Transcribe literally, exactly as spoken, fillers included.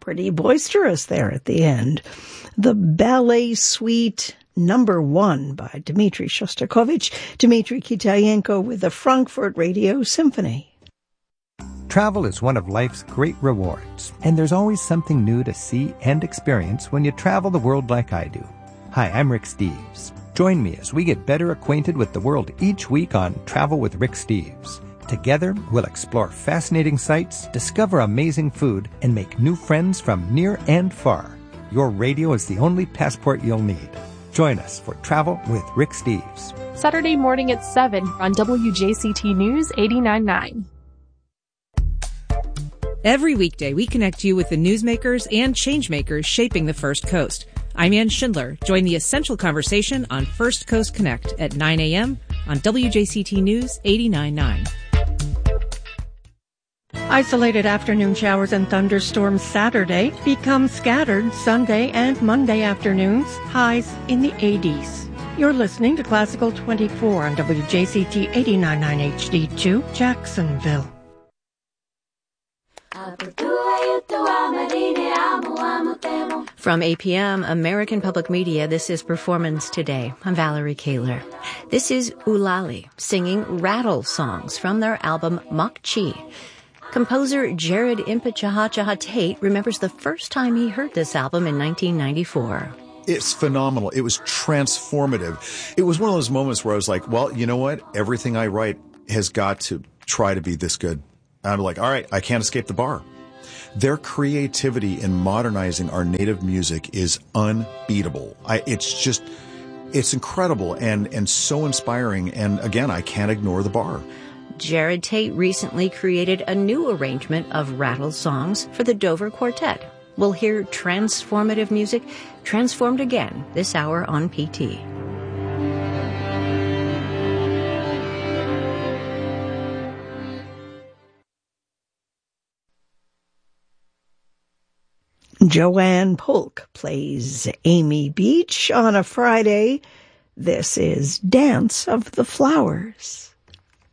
pretty boisterous there at the end. The Ballet Suite Number One by Dmitri Shostakovich, Dmitri Kitayenko with the Frankfurt Radio Symphony. Travel is one of life's great rewards, and there's always something new to see and experience when you travel the world like I do. Hi, I'm Rick Steves. Join me as we get better acquainted with the world each week on Travel with Rick Steves. Together, we'll explore fascinating sights, discover amazing food, and make new friends from near and far. Your radio is the only passport you'll need. Join us for Travel with Rick Steves. Saturday morning at seven on W J C T News eighty-nine point nine. Every weekday, we connect you with the newsmakers and changemakers shaping the First Coast. I'm Ann Schindler. Join the essential conversation on First Coast Connect at nine a.m. on W J C T News eighty-nine point nine. Isolated afternoon showers and thunderstorms Saturday become scattered Sunday and Monday afternoons, highs in the eighties. You're listening to Classical twenty-four on W J C T eighty-nine point nine H D two, Jacksonville. From A P M, American Public Media, this is Performance Today. I'm Valerie Kaler. This is Ulali singing rattle songs from their album Mok Chi. Composer Jared Impichahachaha Tate remembers the first time he heard this album in nineteen ninety-four. It's phenomenal. It was transformative. It was one of those moments where I was like, well, you know what? Everything I write has got to try to be this good. And I'm like, all right, I can't escape the bar. Their creativity in modernizing our native music is unbeatable. I, it's just, it's incredible and, and so inspiring. And again, I can't ignore the bar. Jared Tate recently created a new arrangement of rattle songs for the Dover Quartet. We'll hear transformative music transformed again this hour on P T. Joanne Polk plays Amy Beach on a Friday. This is Dance of the Flowers.